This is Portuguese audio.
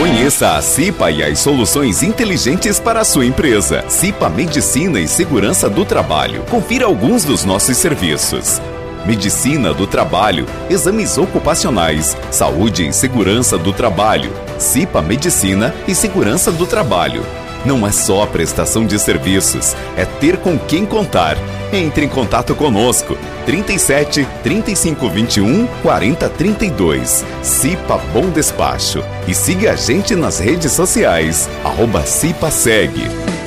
Conheça a CIPA e as soluções inteligentes para a sua empresa. CIPA Medicina e Segurança do Trabalho. Confira alguns dos nossos serviços. Medicina do Trabalho, exames ocupacionais, saúde e segurança do trabalho. CIPA Medicina e Segurança do Trabalho. Não é só a prestação de serviços, é ter com quem contar. Entre em contato conosco, 37 35 21 40 32. CIPA Bom Despacho. E siga a gente nas redes sociais, @CIPASEG.